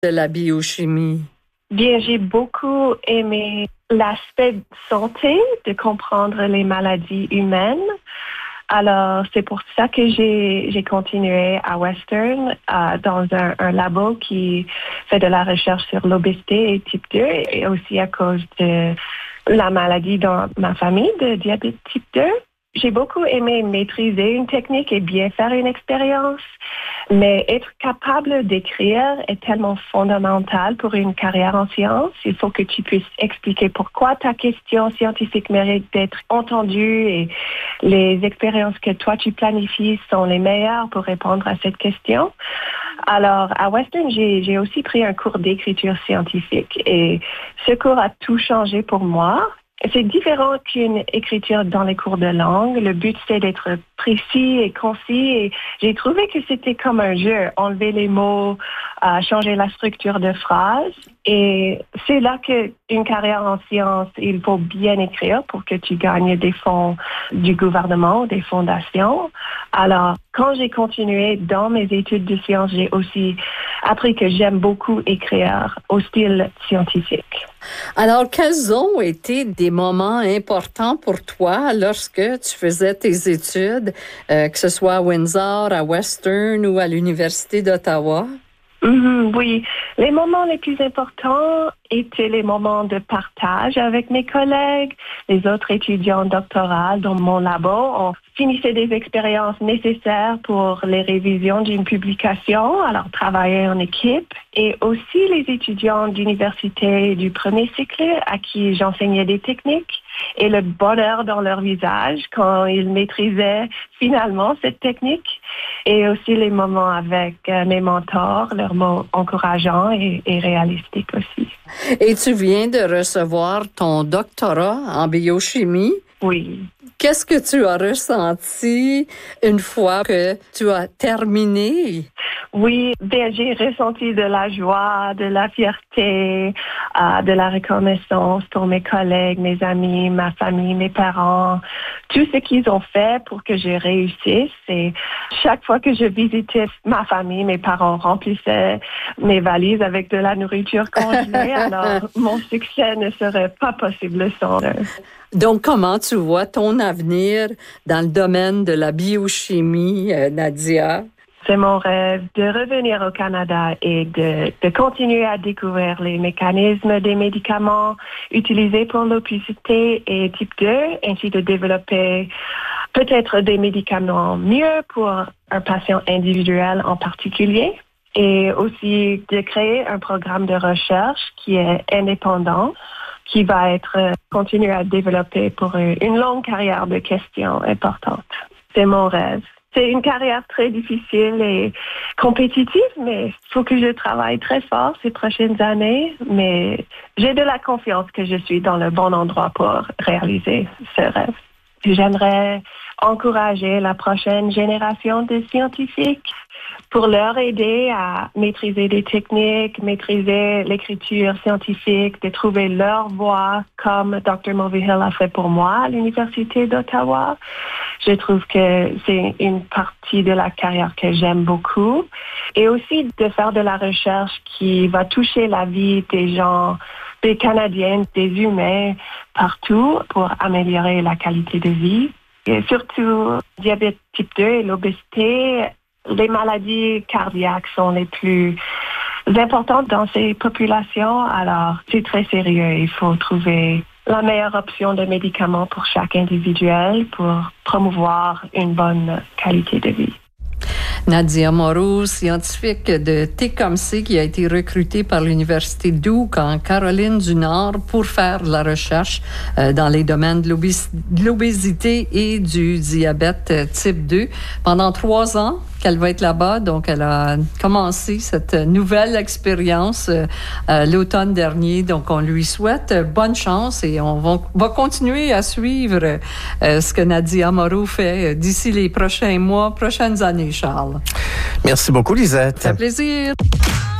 de la biochimie? Bien, j'ai beaucoup aimé l'aspect santé, de comprendre les maladies humaines. Alors, c'est pour ça que j'ai continué à Western dans un labo qui fait de la recherche sur l'obésité et type 2 et aussi à cause de la maladie dans ma famille de diabète type 2. J'ai beaucoup aimé maîtriser une technique et bien faire une expérience, mais être capable d'écrire est tellement fondamental pour une carrière en sciences. Il faut que tu puisses expliquer pourquoi ta question scientifique mérite d'être entendue et les expériences que toi tu planifies sont les meilleures pour répondre à cette question. Alors, à Western, j'ai aussi pris un cours d'écriture scientifique et ce cours a tout changé pour moi. C'est différent qu'une écriture dans les cours de langue. Le but, c'est d'être précis et concis. Et j'ai trouvé que c'était comme un jeu. Enlever les mots, changer la structure de phrase. Et c'est là qu'une carrière en sciences, il faut bien écrire pour que tu gagnes des fonds du gouvernement, des fondations. Alors, quand j'ai continué dans mes études de sciences, j'ai aussi appris que j'aime beaucoup écrire au style scientifique. Alors, quels ont été des moments importants pour toi lorsque tu faisais tes études, que ce soit à Windsor, à Western ou à l'Université d'Ottawa? Oui, les moments les plus importants étaient les moments de partage avec mes collègues, les autres étudiants doctoraux dans mon labo. On finissait des expériences nécessaires pour les révisions d'une publication, alors travailler en équipe, et aussi les étudiants d'université du premier cycle à qui j'enseignais des techniques et le bonheur dans leur visage quand ils maîtrisaient finalement cette technique, et aussi les moments avec mes mentors, leurs mots encourageants et réalistiques aussi. Et tu viens de recevoir ton doctorat en biochimie. Oui. Qu'est-ce que tu as ressenti une fois que tu as terminé? Oui, bien, j'ai ressenti de la joie, de la fierté, de la reconnaissance pour mes collègues, mes amis, ma famille, mes parents, tout ce qu'ils ont fait pour que je réussisse. Et chaque fois que je visitais ma famille, mes parents remplissaient mes valises avec de la nourriture congelée. Alors, mon succès ne serait pas possible sans eux. Donc, comment tu vois ton avenir dans le domaine de la biochimie, Nadia? C'est mon rêve de revenir au Canada et de continuer à découvrir les mécanismes des médicaments utilisés pour l'obésité et type 2, ainsi de développer peut-être des médicaments mieux pour un patient individuel en particulier, et aussi de créer un programme de recherche qui est indépendant, qui va être continué à développer pour une longue carrière de questions importantes. C'est mon rêve. C'est une carrière très difficile et compétitive, mais il faut que je travaille très fort ces prochaines années. Mais j'ai de la confiance que je suis dans le bon endroit pour réaliser ce rêve. J'aimerais encourager la prochaine génération de scientifiques pour leur aider à maîtriser des techniques, maîtriser l'écriture scientifique, de trouver leur voie comme Dr. Mulvihill a fait pour moi à l'Université d'Ottawa. Je trouve que c'est une partie de la carrière que j'aime beaucoup. Et aussi de faire de la recherche qui va toucher la vie des gens, des Canadiens, des humains partout pour améliorer la qualité de vie. Et surtout, diabète type 2 et l'obésité, les maladies cardiaques sont les plus importantes dans ces populations. Alors, c'est très sérieux. Il faut trouver la meilleure option de médicaments pour chaque individuel pour promouvoir une bonne qualité de vie. Nadia Moreau, scientifique de Tecumseh, qui a été recrutée par l'Université Duke en Caroline du Nord pour faire de la recherche dans les domaines de l'obésité et du diabète type 2. Pendant 3 ans qu'elle va être là-bas, donc elle a commencé cette nouvelle expérience l'automne dernier. Donc on lui souhaite bonne chance et on va continuer à suivre ce que Nadia Moreau fait d'ici les prochains mois, prochaines années, Charles. Merci beaucoup, Lisette. Ça fait plaisir.